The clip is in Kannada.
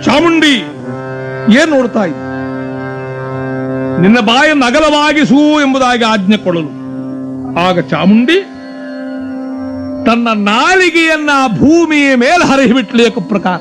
ಚಾಮುಂಡಿ ಏನ್ ನೋಡ್ತಾ ಇದ್ದ? ನಿನ್ನ ಬಾಯನ್ನು ಅಗಲವಾಗಿಸು ಎಂಬುದಾಗಿ ಆಜ್ಞೆ ಕೊಡಲು ಆಗ ಚಾಮುಂಡಿ ತನ್ನ ನಾಲಿಗೆಯನ್ನ ಭೂಮಿಯ ಮೇಲೆ ಹರಿಬಿಟ್ಲೇಕ ಪ್ರಕಾರ